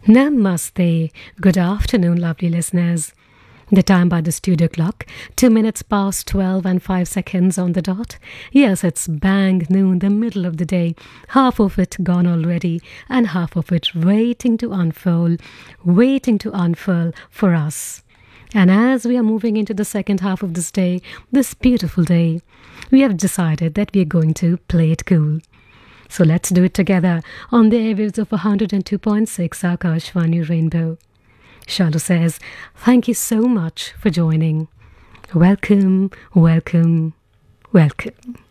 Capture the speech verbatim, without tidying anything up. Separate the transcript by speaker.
Speaker 1: Namaste. Good afternoon, lovely listeners. The time by the studio clock, two minutes past twelve and five seconds on the dot. Yes, it's bang noon, the middle of the day. Half of it gone already, and half of it waiting to unfold, waiting to unfurl for us. And as we are moving into the second half of this day, this beautiful day, we have decided that we are going to play it cool. So let's do it together on the airwaves of one hundred two point six Akashvani Rainbow. Shalu says, thank you so much for joining. Welcome, welcome, welcome.